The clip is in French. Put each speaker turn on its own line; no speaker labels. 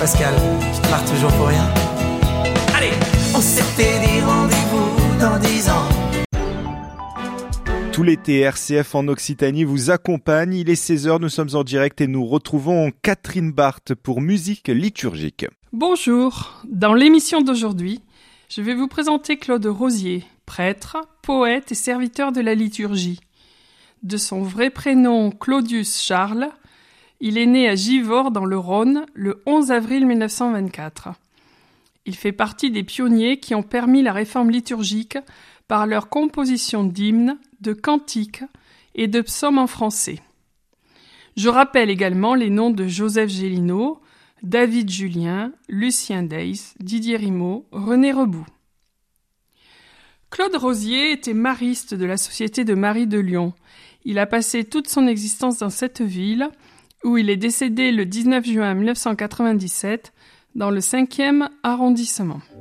Pascal, je te marre toujours pour rien. Allez, on s'était dit rendez-vous dans 10 ans.
Tout l'été, RCF en Occitanie vous accompagne. Il est 16h, nous sommes en direct et nous retrouvons Catherine Barthes pour Musique liturgique.
Bonjour, dans l'émission d'aujourd'hui, je vais vous présenter Claude Rosier, prêtre, poète et serviteur de la liturgie. De son vrai prénom Claudius Charles, il est né à Givors dans le Rhône le 11 avril 1924. Il fait partie des pionniers qui ont permis la réforme liturgique par leur composition d'hymnes, de cantiques et de psaumes en français. Je rappelle également les noms de Joseph Gélineau, David Julien, Lucien Deys, Didier Rimaud, René Rebout. Claude Rosier était mariste de la Société de Marie de Lyon. Il a passé toute son existence dans cette ville, où il est décédé le 19 juin 1997, dans le 5e arrondissement.